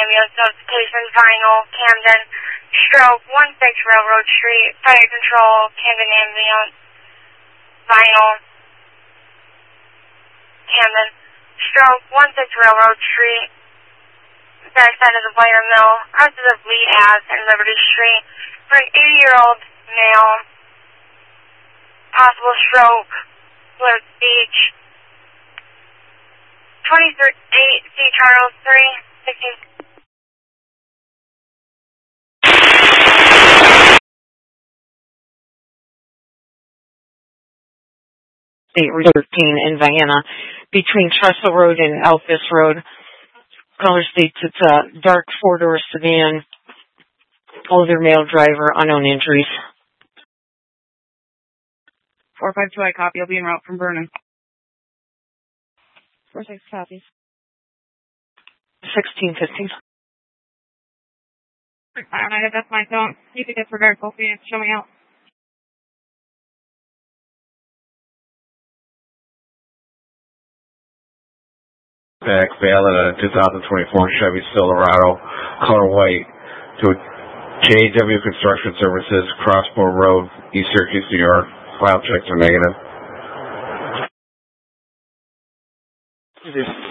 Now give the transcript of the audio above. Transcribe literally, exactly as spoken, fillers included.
Ambulance Notification, Vinyl, Camden. Stroke, one six Railroad Street, Fire Control, Camden Ambulance, Vinyl, Camden. Stroke, one six Railroad Street, backside of the Blair Mill, outside of Lee Ave and Liberty Street, for an eighty-year-old male, possible stroke, Blue Beach, twenty-eight C. Charles three, sixteen. State Route thirteen in Vienna, between Trestle Road and Elphus Road. Caller states it's a dark four-door sedan, older male driver, unknown injuries. four five two, I copy. I'll be en route from Vernon. four six copies. sixteen fifteen. Alright, that's my phone. You can disregard both units. Show me out. Back Vale in a two thousand twenty-four Chevy Silverado, color white, to J W Construction Services, Crossboro Road, East Syracuse, New York. File checks are negative. This